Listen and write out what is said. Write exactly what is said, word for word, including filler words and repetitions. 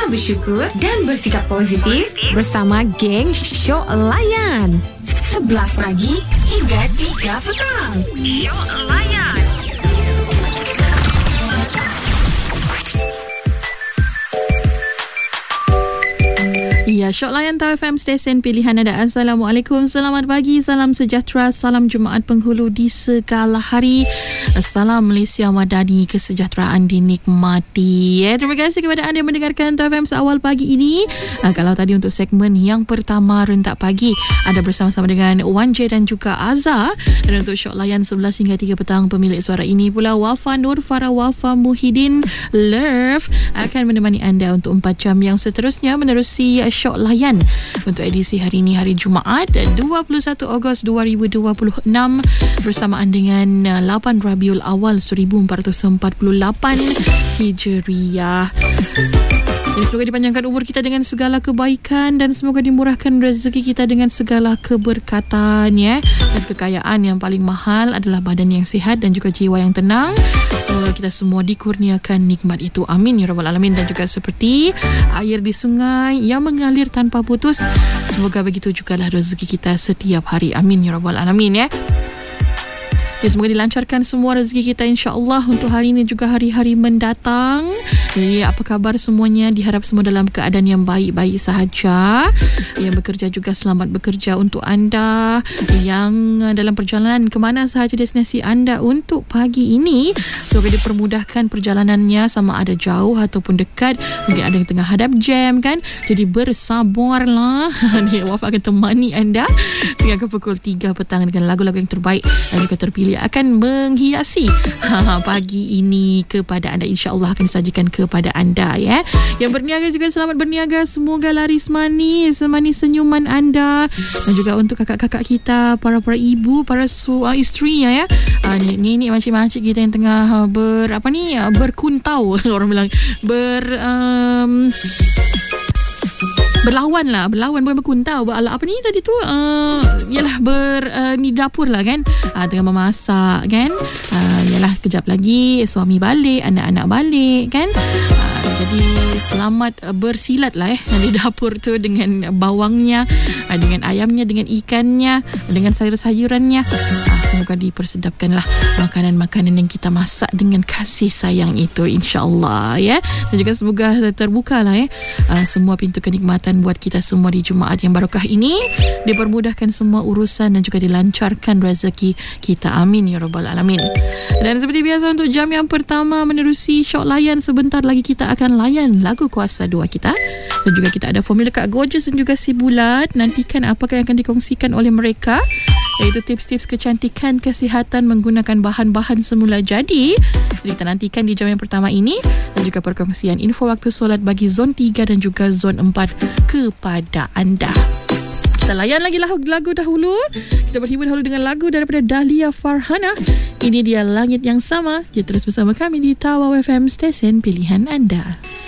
Belajar bersyukur dan bersikap positif bersama geng Syok Layan. sebelas pagi hingga tiga petang. Syok Layan. Ya, Syok Layan Tau F M, stesen pilihan anda. Assalamualaikum, selamat pagi, salam sejahtera, salam Jumaat penghulu di segala hari. Salam Malaysia Madani, kesejahteraan dinikmati. Ya, terima kasih kepada anda yang mendengarkan Tau F M seawal pagi ini. Ha, kalau tadi untuk segmen yang pertama Rentak Pagi, ada bersama-sama dengan Wan J dan juga Azhar. Dan untuk Syok Layan sebelas hingga tiga petang, pemilik suara ini pula Wafa Nur Farah Wafa Muhyiddin Love akan menemani anda untuk empat jam yang seterusnya menerusi Syok Layan untuk edisi hari ini, hari Jumaat dua puluh satu Ogos dua ribu dua puluh enam, bersamaan dengan lapan Rabiul Awal seribu empat ratus empat puluh lapan Hijriah. Ya, semoga dipanjangkan umur kita dengan segala kebaikan dan semoga dimurahkan rezeki kita dengan segala keberkatan, ya. Dan kekayaan yang paling mahal adalah badan yang sihat dan juga jiwa yang tenang. Semoga kita semua dikurniakan nikmat itu. Amin ya rabbal alamin. Dan juga seperti air di sungai yang mengalir tanpa putus, semoga begitu jugalah rezeki kita setiap hari. Amin ya rabbal alamin, ya. Ya, semoga dilancarkan semua rezeki kita insya-Allah untuk hari ini juga hari-hari mendatang. Jadi apa khabar semuanya? Diharap semua dalam keadaan yang baik-baik sahaja. Yang bekerja juga selamat bekerja untuk anda. Yang dalam perjalanan ke mana sahaja destinasi anda untuk pagi ini, semoga dipermudahkan perjalanannya, sama ada jauh ataupun dekat. Mungkin ada yang tengah hadap jam kan. Jadi bersabarlah. Wafa akan temani anda sehingga ke pukul tiga petang dengan lagu-lagu yang terbaik dan juga terpilih akan menghiasi ha, pagi ini kepada anda. InsyaAllah akan disajikan kepada anda, ya. Yang berniaga juga selamat berniaga. Semoga laris manis, manis senyuman anda. Dan juga untuk kakak-kakak kita, para-para ibu, para su, uh, isteri, ya. Uh, ni, ni, ni makcik-makcik kita yang tengah ber, apa ni, berkuntau. Orang bilang ber... Um, berlawan lah, berlawan bukan berkuntau. Ber, apa ni tadi tu? Uh, yalah ber uh, ni dapur lah kan. Uh, tengah memasak kan. Uh, yalah kejap lagi suami balik, anak-anak balik kan. Uh, jadi selamat uh, bersilat lah eh di dapur tu dengan bawangnya, uh, dengan ayamnya, dengan ikannya, dengan sayur-sayurannya. Uh, semoga dipersedapkanlah makanan-makanan yang kita masak dengan kasih sayang itu, insya-Allah, ya. Dan juga semoga terbuka lah eh uh, semua pintu kenikmatan buat kita semua di Jumaat yang barokah ini. Dipermudahkan semua urusan dan juga dilancarkan rezeki kita. Amin ya rabbal alamin. Dan seperti biasa untuk jam yang pertama menerusi Syok Layan, sebentar lagi kita akan layan lagu kuasa dua kita. Dan juga kita ada formula Kak Gorgeous dan juga si Bulat. Nantikan apakah yang akan dikongsikan oleh mereka, iaitu tips-tips kecantikan, kesihatan menggunakan bahan-bahan semula jadi. Jadi kita nantikan di jam yang pertama ini. Dan juga perkongsian info waktu solat bagi zon tiga dan juga zon empat kepada anda. Kita layan lagi lagu dahulu. Kita berhibur dahulu dengan lagu daripada Dahlia Farhana. Ini dia Langit Yang Sama. Kita terus bersama kami di Tawau F M, stesen pilihan anda.